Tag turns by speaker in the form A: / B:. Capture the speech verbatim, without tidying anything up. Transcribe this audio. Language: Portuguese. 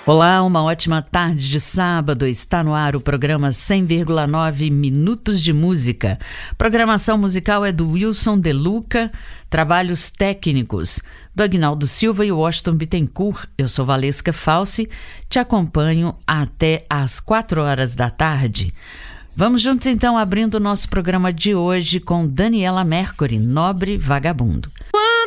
A: Olá, uma ótima tarde de sábado. Está no ar o programa cem vírgula nove Minutos de Música. Programação musical é do Wilson De Luca, trabalhos técnicos do Aguinaldo Silva e Washington Bittencourt. Eu sou Valesca Falsi, te acompanho até às quatro horas da tarde. Vamos juntos então abrindo o nosso programa de hoje com Daniela Mercury, Nobre Vagabundo.